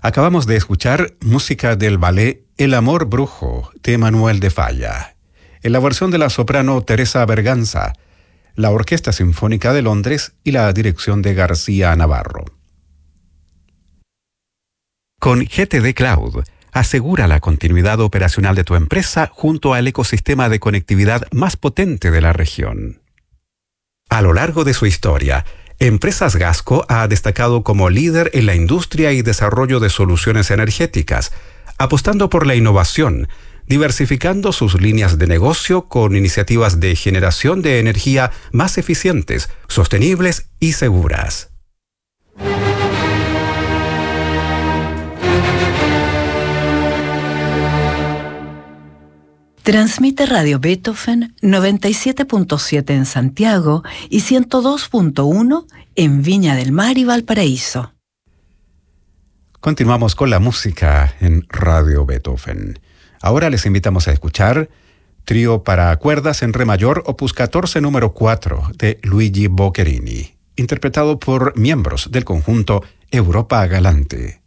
Acabamos de escuchar música del ballet El amor brujo de Manuel de Falla, en la versión de la soprano Teresa Berganza, la Orquesta Sinfónica de Londres y la dirección de García Navarro. Con GTD Cloud, asegura la continuidad operacional de tu empresa junto al ecosistema de conectividad más potente de la región. A lo largo de su historia, Empresas Gasco ha destacado como líder en la industria y desarrollo de soluciones energéticas, apostando por la innovación, diversificando sus líneas de negocio con iniciativas de generación de energía más eficientes, sostenibles y seguras. Transmite Radio Beethoven 97.7 en Santiago y 102.1 en Viña del Mar y Valparaíso. Continuamos con la música en Radio Beethoven. Ahora les invitamos a escuchar Trío para cuerdas en re mayor, opus 14 número 4 de Luigi Boccherini, interpretado por miembros del conjunto Europa Galante.